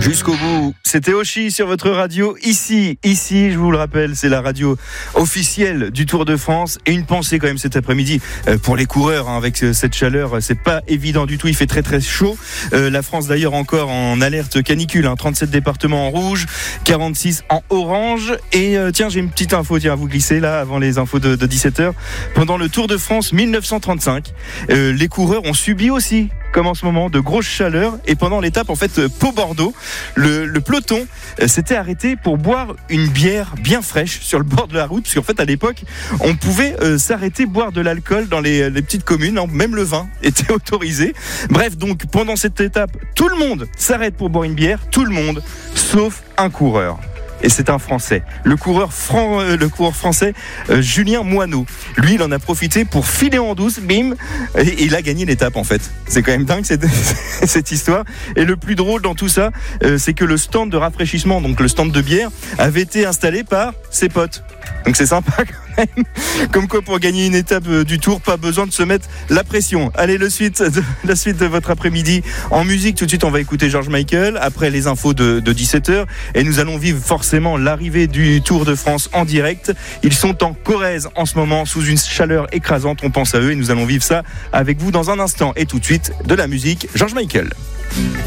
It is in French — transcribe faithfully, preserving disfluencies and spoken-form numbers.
Jusqu'au bout, c'était Oshi sur votre radio. Ici, ici, je vous le rappelle, c'est la radio officielle du Tour de France. Et une pensée quand même cet après-midi pour les coureurs, hein, avec cette chaleur, c'est pas évident du tout. Il fait très très chaud. Euh, la France d'ailleurs encore en alerte canicule, hein, trente-sept départements en rouge, quarante-six en orange. Et euh, tiens, j'ai une petite info tiens, à vous glisser là avant les infos de, de dix-sept heures. Pendant le Tour de France dix-neuf cent trente-cinq, euh, les coureurs ont subi aussi, comme en ce moment, de grosses chaleurs. Et pendant l'étape en fait Pau-Bordeaux, le, le peloton euh, s'était arrêté pour boire une bière bien fraîche sur le bord de la route, parce qu'en fait à l'époque on pouvait euh, s'arrêter boire de l'alcool dans les, les petites communes, hein, même le vin était autorisé. Bref, donc pendant cette étape tout le monde s'arrête pour boire une bière, tout le monde sauf un coureur. Et c'est un Français, le coureur, fran- euh, le coureur français euh, Julien Moineau. Lui, il en a profité pour filer en douce, bim, et, et il a gagné l'étape en fait. C'est quand même dingue cette, cette histoire. Et le plus drôle dans tout ça, euh, c'est que le stand de rafraîchissement, donc le stand de bière, avait été installé par ses potes. Donc c'est sympa quand même. Comme quoi pour gagner une étape du Tour, pas besoin de se mettre la pression. Allez, le suite, la suite de votre après-midi en musique. Tout de suite, on va écouter George Michael après les infos de, de dix-sept heures. Et nous allons vivre forcément l'arrivée du Tour de France en direct. Ils sont en Corrèze en ce moment sous une chaleur écrasante. On pense à eux et nous allons vivre ça avec vous dans un instant. Et tout de suite, de la musique, George Michael.